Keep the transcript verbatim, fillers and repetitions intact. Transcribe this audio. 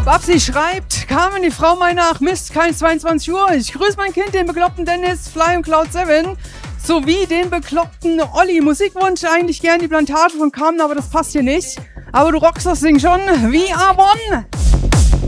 Babsi schreibt, Carmen, die Frau meiner, ach Mist, kein zweiundzwanzig Uhr. Ich grüße mein Kind, den bekloppten Dennis, Fly und Cloud sieben, sowie den bekloppten Olli. Musikwunsch eigentlich gern die Plantage von Carmen, aber das passt hier nicht. Aber du rockst das Ding schon. We are one.